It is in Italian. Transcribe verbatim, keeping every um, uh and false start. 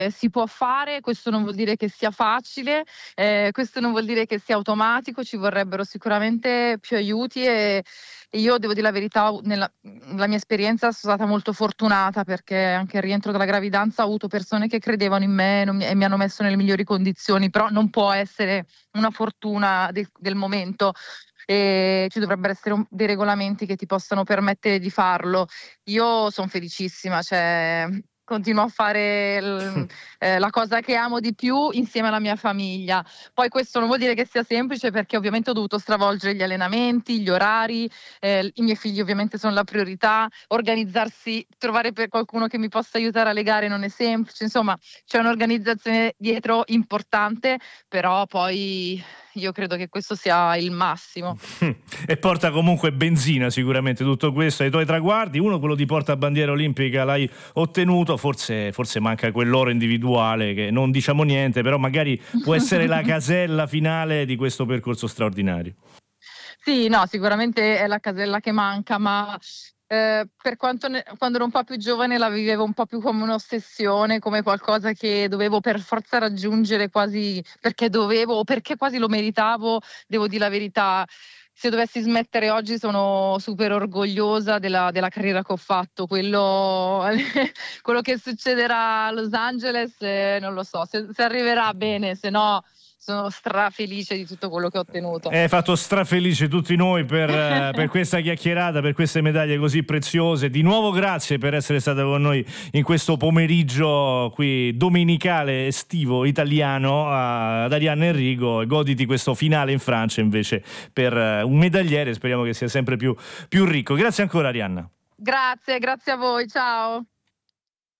si può fare, questo non vuol dire che sia facile, ehm, questo non vuol dire che sia automatico, ci vorrebbero sicuramente più aiuti e io devo dire la verità, u nella mhmm, la mia esperienza so stata molto fortunata perché anche al rientro dalla gravidanza ho avuto persone che credevano in me non mi e mi hanno messo nelle migliori condizioni, però non può essere una fortuna del del momento. Ehm, ci dovrebbero essere un dei regolamenti che ti possano permettere di farlo. Io son felicissima, cioè continuo a fare l ehm, la cosa che amo di più insieme alla mia famiglia. Poi questo non vuol dire che sia semplice perché ovviamente ho dovuto stravolgere gli allenamenti, gli orari, ehm, i miei figli ovviamente sono la priorità, organizzarsi trovare per qualcuno che mi possa aiutare alle gare non è semplice, insomma c'è un'organizzazione dietro importante, però poi io credo che questo sia il massimo. E porta comunque benzina sicuramente tutto questo ai tuoi traguardi. Uno, quello di portabandiera olimpica, l'hai ottenuto, forse, forse manca quell'oro individuale che non diciamo niente, però magari può essere la casella finale di questo percorso straordinario. Sì, no, sicuramente è la casella che manca, ma, ehm, per quanto ne quando ero un po' più giovane la vivevo un po' più come un'ossessione, come qualcosa che dovevo per forza raggiungere quasi perché dovevo o perché quasi lo meritavo. Devo dì la verità, se dovessi smettere oggi sono super orgogliosa della della carriera che ho fatto. Quello quello che succederà a Los Angeles non lo so, se se arriverà bene, se no sono strafelice di tutto quello che ho ottenuto. Hai fatto strafelice tutti noi per per questa chiacchierata, per queste medaglie così preziose. Di nuovo grazie per essere stata con noi in questo pomeriggio qui domenicale estivo italiano ad Arianna Enrico, e goditi questo finale in Francia invece per un medagliere, speriamo che sia sempre più più ricco. Grazie ancora Arianna. Grazie, grazie a voi, ciao.